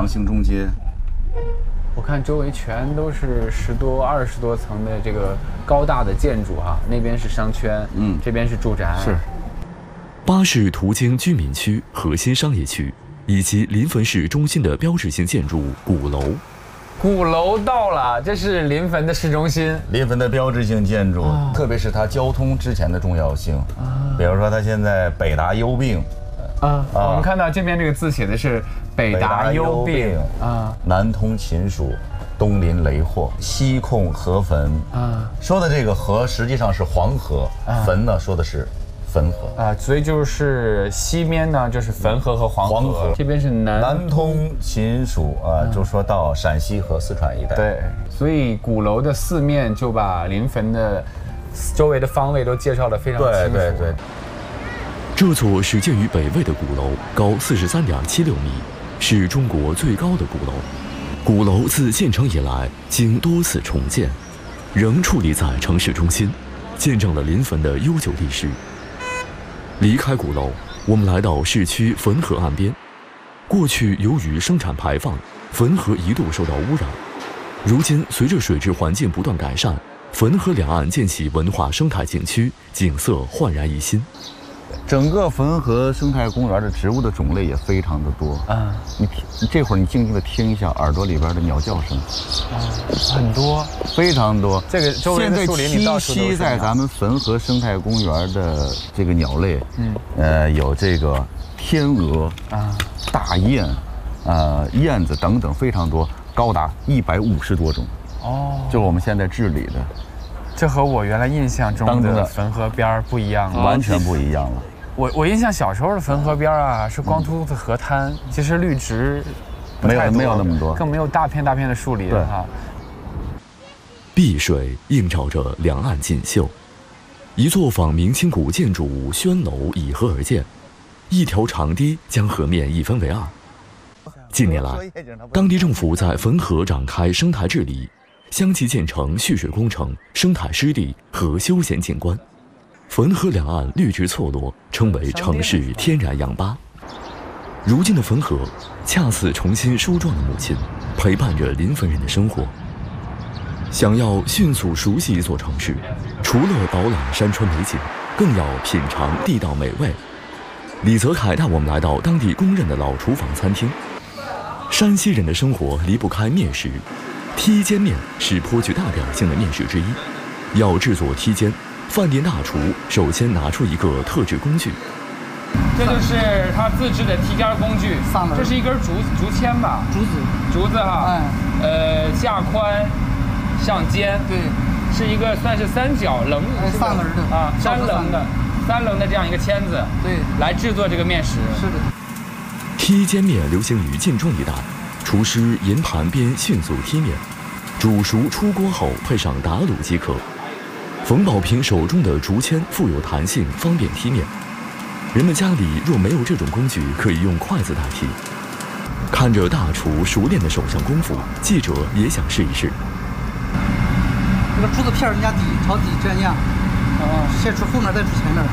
阳兴中街。 我看周围全都是10多、20多层的这个高大的建筑哈，那边是商圈，这边是住宅。 是。 巴士途经居民区、核心商业区，以及临汾市中心的标志性建筑鼓楼。 鼓楼到了，这是临汾的市中心， 临汾的标志性建筑，特别是它交通之前的重要性。比如说，它现在北达优并。 我们看到这边这个字写的是北达优并南通秦蜀，东临雷霍，西控河汾。说的这个河实际上是黄河，汾呢说的是汾河所以就是西边呢就是汾河和黄河，这边是南通秦蜀就说到陕西和四川一带。 对，所以鼓楼的四面就把临汾的周围的方位都介绍得非常清楚。 对。 这座始建于北魏的鼓楼高43.76米，是中国最高的鼓楼。鼓楼自建成以来，经多次重建，仍矗立在城市中心，见证了临汾的悠久历史。离开鼓楼，我们来到市区汾河岸边。过去由于生产排放，汾河一度受到污染。如今随着水质环境不断改善，汾河两岸建起文化生态景区，景色焕然一新。 整个汾河生态公园的植物的种类也非常的多你这会儿你静静的听一下耳朵里边的鸟叫声很多， 非常多。 这个周围的树林里到处都是。 现在栖息在咱们汾河生态公园的这个鸟类，有这个天鹅大雁燕子等等非常多，高达150多种。就是我们现在治理的。 这和我原来印象中的汾河边不一样了， 完全不一样了。 我印象小时候的汾河边是光秃秃的河滩，其实绿植没有那么多， 更没有大片大片的树林哈。 碧水映照着两岸锦绣，一座仿明清古建筑物轩楼倚河而建，一条长堤将河面一分为二。近年来，当地政府在汾河展开生态治理，相继建成蓄水工程、生态湿地和休闲景观，汾河两岸绿植错落，成为城市天然氧吧。如今的汾河，恰似重新梳妆的母亲，陪伴着临汾人的生活。想要迅速熟悉一座城市，除了饱览山川美景，更要品尝地道美味。李泽楷带我们来到当地公认的老厨房餐厅。山西人的生活离不开面食。梯间面是颇具代表性的面食之一。要制作梯间，饭店大厨首先拿出一个特制工具， 这就是他自制的梯间工具。这是一根竹签吧？竹子哈。下宽，上尖。对，是一个算是三角棱 3棱的三棱的这样一个签子。对，来制作这个面食。 是的。 梯间面流行于晋中一带。厨师沿盘边迅速踢面，煮熟出锅后配上打卤即可。冯保平手中的竹签富有弹性，方便踢面。人们家里若没有这种工具，可以用筷子代替。看着大厨熟练的手上功夫，记者也想试一试。 这个竹子片人家底朝底这样，先煮后面再煮前面。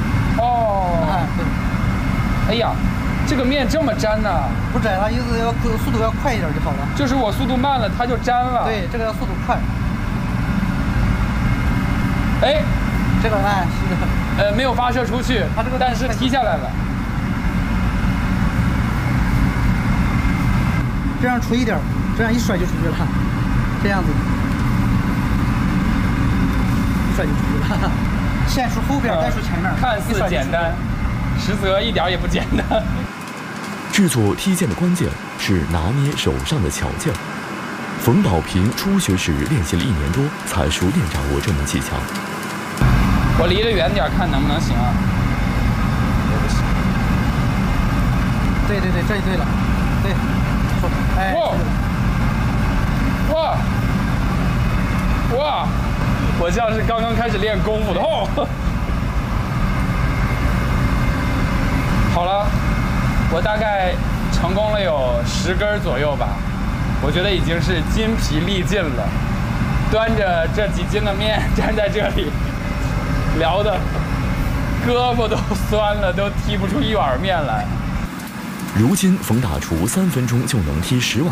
哎呀。这个面这么粘呢？ 不粘，它意思要速度要快一点就好了。 就是我速度慢了，它就粘了。 对，这个要速度快。这个是没有发射出去，它这个但是踢下来了。 这样垂一点，这样一甩就出去了，这样子，一甩就出去了。先数后边，再数前面。 看似简单，实则一点也不简单。 制作梯间的关键是拿捏手上的巧劲儿。冯保平初学时练习了1年多，才熟练掌握这门技巧。 我离得远点，看能不能行啊？ 对，这就对了。对， 哇！我像是刚刚开始练功夫的好了。我大概成功了有10根左右吧，我觉得已经是筋疲力尽了。端着这几斤的面站在这里，聊的胳膊都酸了，都踢不出一碗面来。 如今冯大厨3分钟就能踢10碗